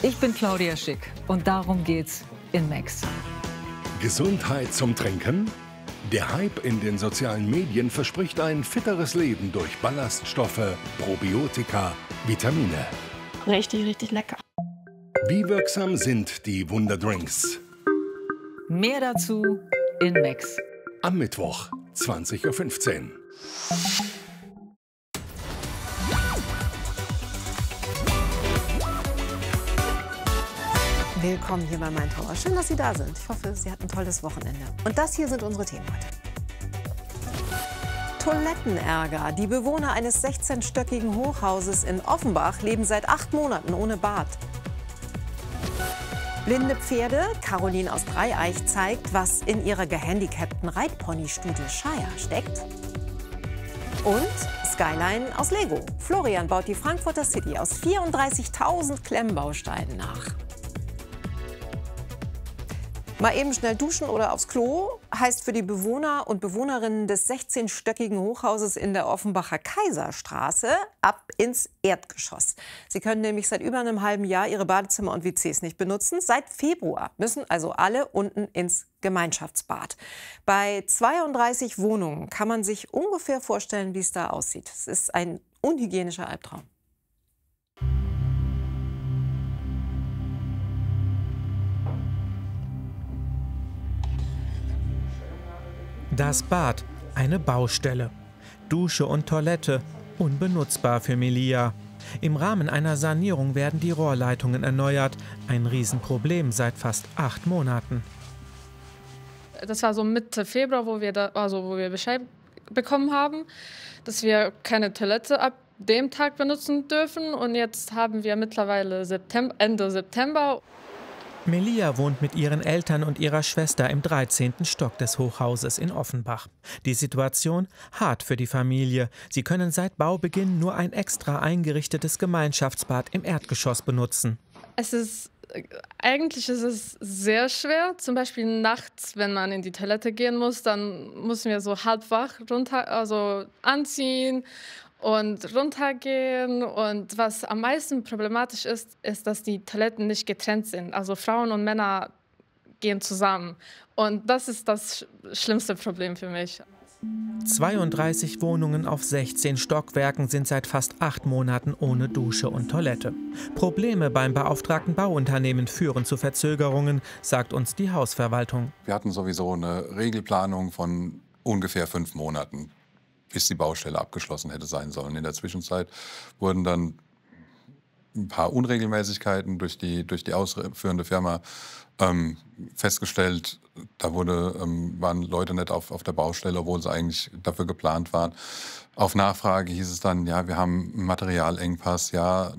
Ich bin Claudia Schick und darum geht's in Max. Gesundheit zum Trinken? Der Hype in den sozialen Medien verspricht ein fitteres Leben durch Ballaststoffe, Probiotika, Vitamine. Richtig, richtig lecker. Wie wirksam sind die Wunderdrinks? Mehr dazu in Max. Am Mittwoch, 20:15 Uhr. Willkommen hier bei Mein Tower. Schön, dass Sie da sind. Ich hoffe, Sie hatten ein tolles Wochenende. Und das hier sind unsere Themen heute. Toilettenärger. Die Bewohner eines 16-stöckigen Hochhauses in Offenbach leben seit 8 Monaten ohne Bad. Blinde Pferde. Caroline aus Dreieich zeigt, was in ihrer gehandicapten Reitpony-Stute Shire steckt. Und Skyline aus Lego. Florian baut die Frankfurter City aus 34.000 Klemmbausteinen nach. Mal eben schnell duschen oder aufs Klo heißt für die Bewohner und Bewohnerinnen des 16-stöckigen Hochhauses in der Offenbacher Kaiserstraße ab ins Erdgeschoss. Sie können nämlich seit über einem halben Jahr ihre Badezimmer und WCs nicht benutzen. Seit Februar müssen also alle unten ins Gemeinschaftsbad. Bei 32 Wohnungen kann man sich ungefähr vorstellen, wie es da aussieht. Es ist ein unhygienischer Albtraum. Das Bad, eine Baustelle. Dusche und Toilette, unbenutzbar für Melia. Im Rahmen einer Sanierung werden die Rohrleitungen erneuert. Ein Riesenproblem seit fast 8 Monaten. Das war so Mitte Februar, wo wir Bescheid bekommen haben, dass wir keine Toilette ab dem Tag benutzen dürfen. Und jetzt haben wir mittlerweile Ende September. Melia wohnt mit ihren Eltern und ihrer Schwester im 13. Stock des Hochhauses in Offenbach. Die Situation hart für die Familie. Sie können seit Baubeginn nur ein extra eingerichtetes Gemeinschaftsbad im Erdgeschoss benutzen. Eigentlich ist es sehr schwer. Zum Beispiel nachts, wenn man in die Toilette gehen muss, dann müssen wir so halb wach anziehen und runtergehen. Und was am meisten problematisch ist, ist, dass die Toiletten nicht getrennt sind. Also Frauen und Männer gehen zusammen. Und das ist das schlimmste Problem für mich. 32 Wohnungen auf 16 Stockwerken sind seit fast 8 Monaten ohne Dusche und Toilette. Probleme beim beauftragten Bauunternehmen führen zu Verzögerungen, sagt uns die Hausverwaltung. Wir hatten sowieso eine Regelplanung von ungefähr 5 Monaten, bis die Baustelle abgeschlossen hätte sein sollen. In der Zwischenzeit wurden dann ein paar Unregelmäßigkeiten durch die ausführende Firma festgestellt. Da waren Leute nicht auf der Baustelle, obwohl sie eigentlich dafür geplant waren. Auf Nachfrage hieß es dann, ja, wir haben einen Materialengpass. Ja,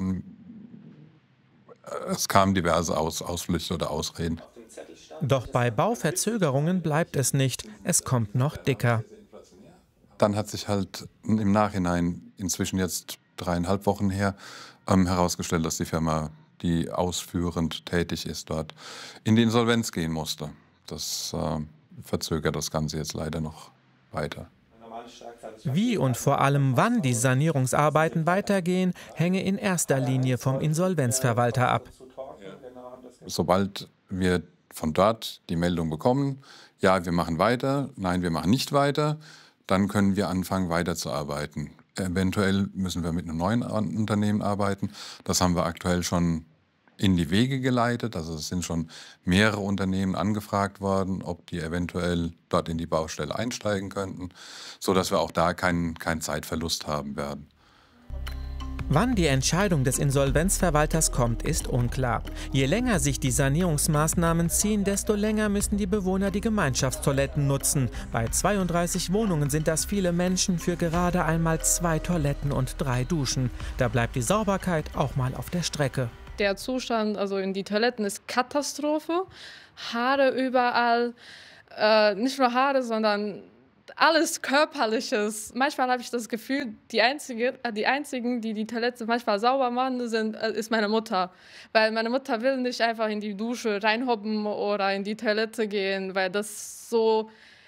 es kamen diverse Ausflüchte oder Ausreden. Doch bei Bauverzögerungen bleibt es nicht. Es kommt noch dicker. Dann hat sich halt im Nachhinein, inzwischen jetzt 3,5 Wochen her, herausgestellt, dass die Firma, die ausführend tätig ist dort, in die Insolvenz gehen musste. Das verzögert das Ganze jetzt leider noch weiter. Wie und vor allem wann die Sanierungsarbeiten weitergehen, hänge in erster Linie vom Insolvenzverwalter ab. Sobald wir von dort die Meldung bekommen, ja, wir machen weiter, nein, wir machen nicht weiter, dann können wir anfangen weiterzuarbeiten. Eventuell müssen wir mit einem neuen Unternehmen arbeiten. Das haben wir aktuell schon in die Wege geleitet. Also es sind schon mehrere Unternehmen angefragt worden, ob die eventuell dort in die Baustelle einsteigen könnten, sodass wir auch da keinen Zeitverlust haben werden. Wann die Entscheidung des Insolvenzverwalters kommt, ist unklar. Je länger sich die Sanierungsmaßnahmen ziehen, desto länger müssen die Bewohner die Gemeinschaftstoiletten nutzen. Bei 32 Wohnungen sind das viele Menschen für gerade einmal 2 Toiletten und 3 Duschen. Da bleibt die Sauberkeit auch mal auf der Strecke. Der Zustand in die Toiletten ist Katastrophe. Haare überall. Nicht nur Haare, sondern alles Körperliches. Manchmal habe ich das Gefühl, die Einzigen, die die Toilette manchmal sauber machen, ist meine Mutter. Weil meine Mutter will nicht einfach in die Dusche reinhoppen oder in die Toilette gehen, weil das so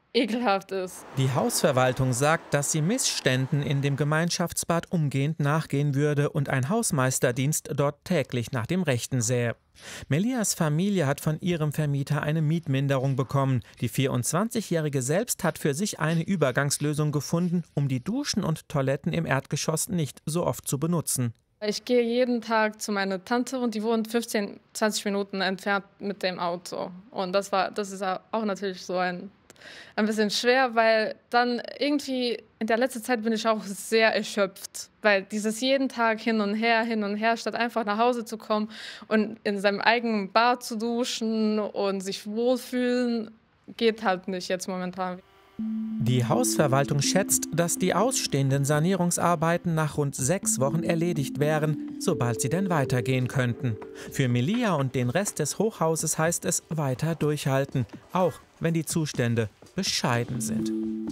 ekelhaft ist. Die Hausverwaltung sagt, dass sie Missständen in dem Gemeinschaftsbad umgehend nachgehen würde und ein Hausmeisterdienst dort täglich nach dem Rechten sähe. Melias Familie hat von ihrem Vermieter eine Mietminderung bekommen. Die 24-Jährige selbst hat für sich eine Übergangslösung gefunden, um die Duschen und Toiletten im Erdgeschoss nicht so oft zu benutzen. Ich gehe jeden Tag zu meiner Tante und die wohnt 15, 20 Minuten entfernt mit dem Auto. Und das ist auch natürlich so ein bisschen schwer, weil dann irgendwie in der letzten Zeit bin ich auch sehr erschöpft, weil dieses jeden Tag hin und her, statt einfach nach Hause zu kommen und in seinem eigenen Bad zu duschen und sich wohlfühlen, geht halt nicht jetzt momentan. Die Hausverwaltung schätzt, dass die ausstehenden Sanierungsarbeiten nach rund 6 Wochen erledigt wären, sobald sie denn weitergehen könnten. Für Melia und den Rest des Hochhauses heißt es weiter durchhalten, auch wenn die Zustände bescheiden sind.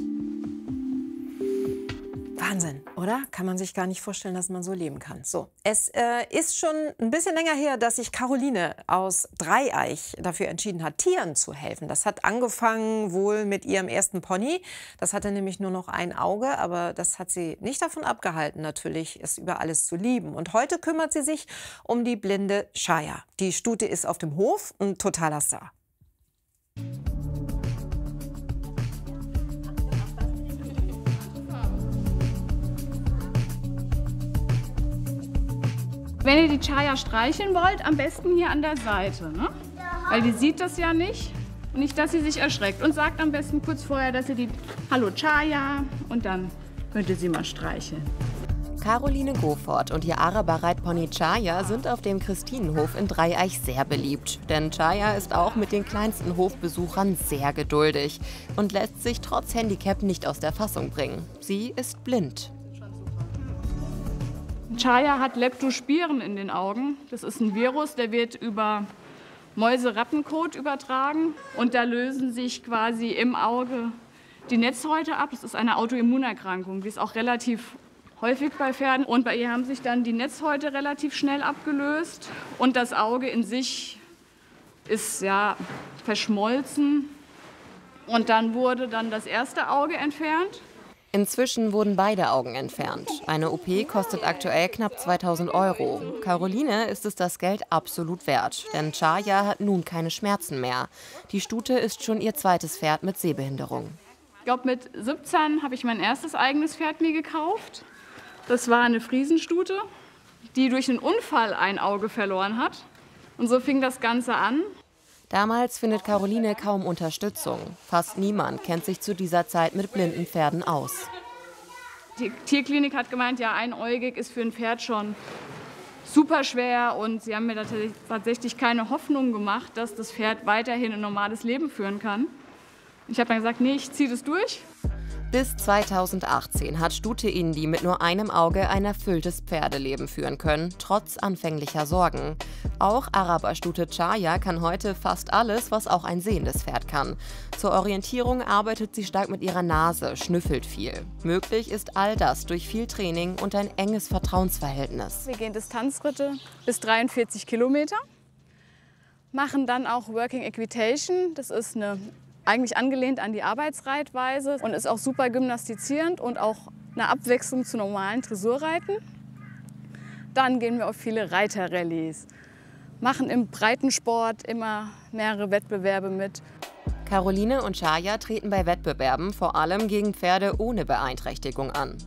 Wahnsinn, oder? Kann man sich gar nicht vorstellen, dass man so leben kann. So, es ist schon ein bisschen länger her, dass sich Caroline aus Dreieich dafür entschieden hat, Tieren zu helfen. Das hat angefangen wohl mit ihrem ersten Pony. Das hatte nämlich nur noch ein Auge, aber das hat sie nicht davon abgehalten, natürlich es über alles zu lieben. Und heute kümmert sie sich um die blinde Chaya. Die Stute ist auf dem Hof ein totaler Star. Wenn ihr die Chaya streicheln wollt, am besten hier an der Seite, ne? Weil die sieht das ja nicht. Nicht, dass sie sich erschreckt. Und sagt am besten kurz vorher, dass ihr die Hallo Chaya und dann könnt ihr sie mal streicheln. Caroline Goffort und ihr Araber-Reitpony Chaya sind auf dem Christinenhof in Dreieich sehr beliebt. Denn Chaya ist auch mit den kleinsten Hofbesuchern sehr geduldig und lässt sich trotz Handicap nicht aus der Fassung bringen. Sie ist blind. Chaya hat Leptospiren in den Augen. Das ist ein Virus, der wird über Mäuse-Rattenkot übertragen. Und da lösen sich quasi im Auge die Netzhäute ab. Das ist eine Autoimmunerkrankung, die ist auch relativ häufig bei Pferden. Und bei ihr haben sich dann die Netzhäute relativ schnell abgelöst. Und das Auge in sich ist ja verschmolzen. Und dann wurde dann das erste Auge entfernt. Inzwischen wurden beide Augen entfernt. Eine OP kostet aktuell knapp 2.000 €. Caroline ist es das Geld absolut wert, denn Chaya hat nun keine Schmerzen mehr. Die Stute ist schon ihr zweites Pferd mit Sehbehinderung. Ich glaube, mit 17 habe ich mein erstes eigenes Pferd mir gekauft. Das war eine Friesenstute, die durch einen Unfall ein Auge verloren hat. Und so fing das Ganze an. Damals findet Caroline kaum Unterstützung. Fast niemand kennt sich zu dieser Zeit mit blinden Pferden aus. Die Tierklinik hat gemeint, ja, einäugig ist für ein Pferd schon super schwer. Und sie haben mir tatsächlich keine Hoffnung gemacht, dass das Pferd weiterhin ein normales Leben führen kann. Ich habe dann gesagt, nee, ich ziehe das durch. Bis 2018 hat Stute Indi mit nur einem Auge ein erfülltes Pferdeleben führen können, trotz anfänglicher Sorgen. Auch Araberstute Chaya kann heute fast alles, was auch ein sehendes Pferd kann. Zur Orientierung arbeitet sie stark mit ihrer Nase, schnüffelt viel. Möglich ist all das durch viel Training und ein enges Vertrauensverhältnis. Wir gehen Distanzritte bis 43 Kilometer, machen dann auch Working Equitation. Das ist eigentlich angelehnt an die Arbeitsreitweise und ist auch super gymnastizierend und auch eine Abwechslung zu normalen Dressurreiten. Dann gehen wir auf viele Reiterrallyes, machen im Breitensport immer mehrere Wettbewerbe mit. Caroline und Chaya treten bei Wettbewerben vor allem gegen Pferde ohne Beeinträchtigung an.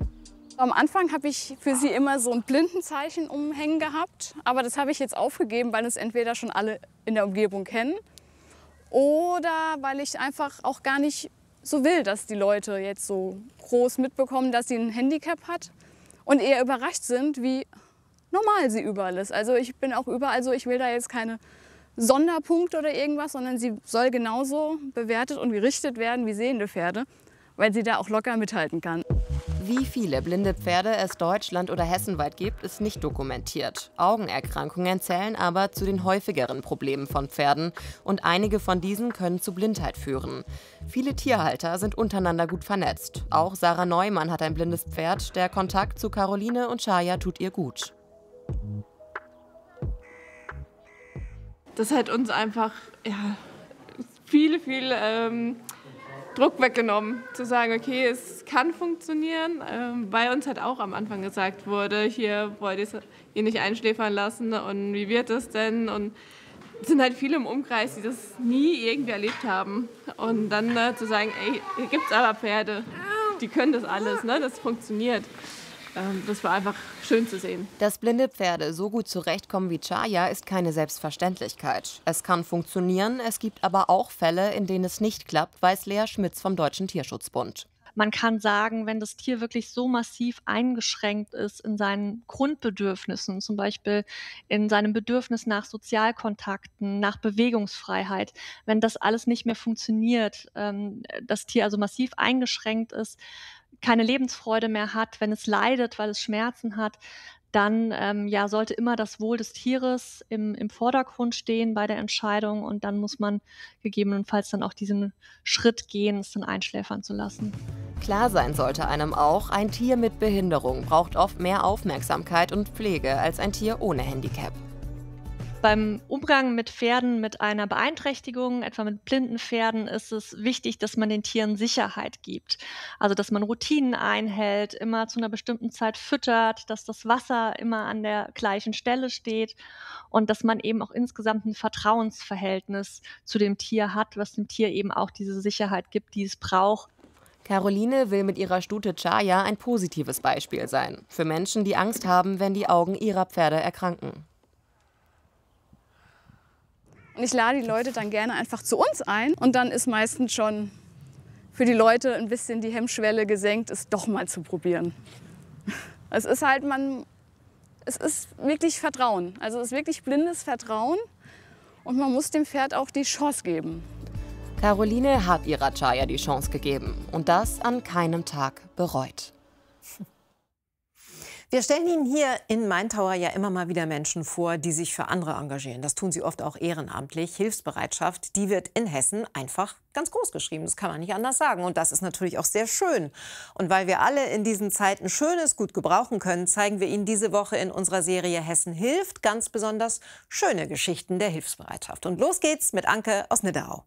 Am Anfang habe ich für sie immer so ein Blindenzeichen umhängen gehabt, aber das habe ich jetzt aufgegeben, weil es entweder schon alle in der Umgebung kennen oder weil ich einfach auch gar nicht so will, dass die Leute jetzt so groß mitbekommen, dass sie ein Handicap hat und eher überrascht sind, wie normal sie überall ist. Also ich bin auch überall so, ich will da jetzt keine Sonderpunkte oder irgendwas, sondern sie soll genauso bewertet und gerichtet werden wie sehende Pferde, weil sie da auch locker mithalten kann. Wie viele blinde Pferde es deutschland- oder hessenweit gibt, ist nicht dokumentiert. Augenerkrankungen zählen aber zu den häufigeren Problemen von Pferden und einige von diesen können zu Blindheit führen. Viele Tierhalter sind untereinander gut vernetzt. Auch Sarah Neumann hat ein blindes Pferd. Der Kontakt zu Caroline und Chaya tut ihr gut. Das hat uns einfach viel Druck weggenommen, zu sagen, okay, es kann funktionieren, weil uns halt auch am Anfang gesagt wurde, hier wollt ihr ihn nicht einschläfern lassen und wie wird das denn? Und es sind halt viele im Umkreis, die das nie irgendwie erlebt haben. Und dann zu sagen, ey, hier gibt es aber Pferde, die können das alles, ne? Das funktioniert. Das war einfach schön zu sehen. Dass blinde Pferde so gut zurechtkommen wie Chaya ist keine Selbstverständlichkeit. Es kann funktionieren, es gibt aber auch Fälle, in denen es nicht klappt, weiß Lea Schmitz vom Deutschen Tierschutzbund. Man kann sagen, wenn das Tier wirklich so massiv eingeschränkt ist in seinen Grundbedürfnissen, zum Beispiel in seinem Bedürfnis nach Sozialkontakten, nach Bewegungsfreiheit, wenn das alles nicht mehr funktioniert, das Tier also massiv eingeschränkt ist, keine Lebensfreude mehr hat, wenn es leidet, weil es Schmerzen hat, dann sollte immer das Wohl des Tieres im Vordergrund stehen bei der Entscheidung und dann muss man gegebenenfalls dann auch diesen Schritt gehen, es dann einschläfern zu lassen. Klar sein sollte einem auch, ein Tier mit Behinderung braucht oft mehr Aufmerksamkeit und Pflege als ein Tier ohne Handicap. Beim Umgang mit Pferden mit einer Beeinträchtigung, etwa mit blinden Pferden, ist es wichtig, dass man den Tieren Sicherheit gibt. Also, dass man Routinen einhält, immer zu einer bestimmten Zeit füttert, dass das Wasser immer an der gleichen Stelle steht und dass man eben auch insgesamt ein Vertrauensverhältnis zu dem Tier hat, was dem Tier eben auch diese Sicherheit gibt, die es braucht. Caroline will mit ihrer Stute Chaya ein positives Beispiel sein. Für Menschen, die Angst haben, wenn die Augen ihrer Pferde erkranken. Und ich lade die Leute dann gerne einfach zu uns ein. Und dann ist meistens schon für die Leute ein bisschen die Hemmschwelle gesenkt, es doch mal zu probieren. Es ist halt, es ist wirklich Vertrauen. Also es ist wirklich blindes Vertrauen. Und man muss dem Pferd auch die Chance geben. Caroline hat ihrer Chaya die Chance gegeben. Und das an keinem Tag bereut. Wir stellen Ihnen hier in Maintower ja immer mal wieder Menschen vor, die sich für andere engagieren. Das tun sie oft auch ehrenamtlich. Hilfsbereitschaft, die wird in Hessen einfach ganz groß geschrieben. Das kann man nicht anders sagen. Und das ist natürlich auch sehr schön. Und weil wir alle in diesen Zeiten Schönes gut gebrauchen können, zeigen wir Ihnen diese Woche in unserer Serie Hessen hilft ganz besonders schöne Geschichten der Hilfsbereitschaft. Und los geht's mit Anke aus Nidderau.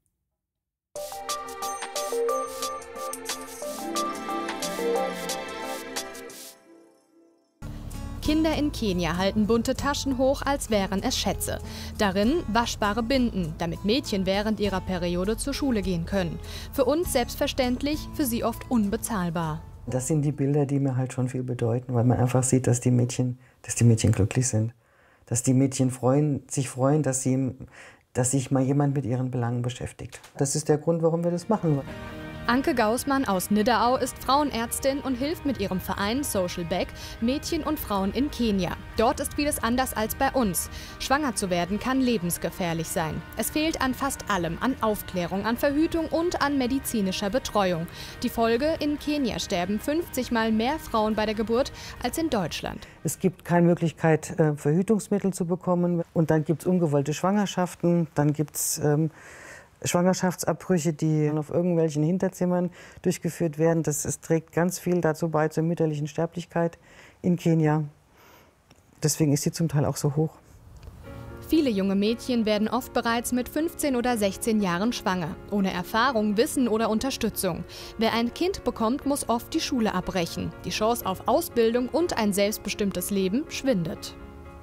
Kinder in Kenia halten bunte Taschen hoch, als wären es Schätze. Darin waschbare Binden, damit Mädchen während ihrer Periode zur Schule gehen können. Für uns selbstverständlich, für sie oft unbezahlbar. Das sind die Bilder, die mir halt schon viel bedeuten, weil man einfach sieht, dass die Mädchen glücklich sind. Dass die Mädchen sich freuen, dass sich mal jemand mit ihren Belangen beschäftigt. Das ist der Grund, warum wir das machen. Anke Gaußmann aus Nidderau ist Frauenärztin und hilft mit ihrem Verein Social Back Mädchen und Frauen in Kenia. Dort ist vieles anders als bei uns. Schwanger zu werden kann lebensgefährlich sein. Es fehlt an fast allem, an Aufklärung, an Verhütung und an medizinischer Betreuung. Die Folge: in Kenia sterben 50 Mal mehr Frauen bei der Geburt als in Deutschland. Es gibt keine Möglichkeit, Verhütungsmittel zu bekommen. Und dann gibt es ungewollte Schwangerschaften, dann gibt es Schwangerschaftsabbrüche, die auf irgendwelchen Hinterzimmern durchgeführt werden. Es trägt ganz viel dazu bei, zur mütterlichen Sterblichkeit in Kenia. Deswegen ist sie zum Teil auch so hoch. Viele junge Mädchen werden oft bereits mit 15 oder 16 Jahren schwanger, ohne Erfahrung, Wissen oder Unterstützung. Wer ein Kind bekommt, muss oft die Schule abbrechen. Die Chance auf Ausbildung und ein selbstbestimmtes Leben schwindet.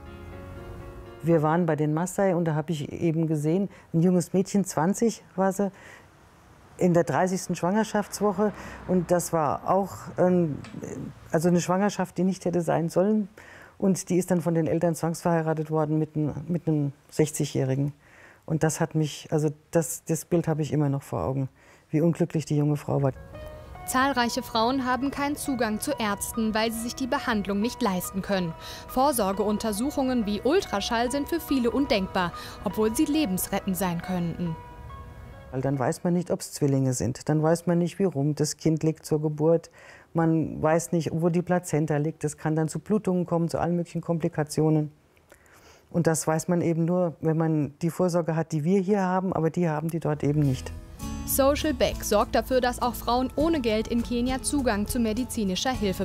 Wir waren bei den Maasai und da habe ich eben gesehen, ein junges Mädchen, 20 war sie, in der 30. Schwangerschaftswoche. Und das war auch also eine Schwangerschaft, die nicht hätte sein sollen. Und die ist dann von den Eltern zwangsverheiratet worden mit einem 60-Jährigen. Und das hat mich, also das Bild habe ich immer noch vor Augen, wie unglücklich die junge Frau war. Zahlreiche Frauen haben keinen Zugang zu Ärzten, weil sie sich die Behandlung nicht leisten können. Vorsorgeuntersuchungen wie Ultraschall sind für viele undenkbar, obwohl sie lebensrettend sein könnten. Weil dann weiß man nicht, ob es Zwillinge sind. Dann weiß man nicht, wie rum das Kind liegt zur Geburt. Man weiß nicht, wo die Plazenta liegt. Es kann dann zu Blutungen kommen, zu allen möglichen Komplikationen. Und das weiß man eben nur, wenn man die Vorsorge hat, die wir hier haben, aber die haben die dort eben nicht. Social Back sorgt dafür, dass auch Frauen ohne Geld in Kenia Zugang zu medizinischer Hilfe